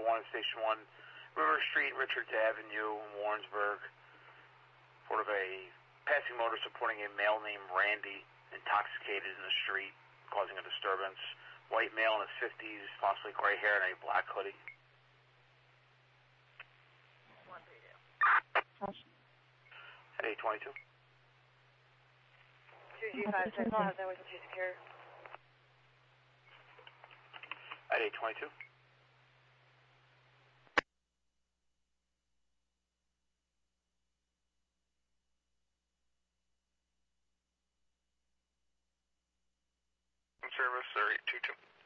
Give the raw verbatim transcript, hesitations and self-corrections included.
for one, Station one, River Street, Richards Avenue, Warrensburg. Sort of a passing motorist reporting a male named Randy intoxicated in the street, causing a disturbance. White male in his fifties, possibly gray hair and a black hoodie. one three two. At eight twenty-two. two G five six, I'll have that with you secure. At eight twenty-two. Service or eight two two.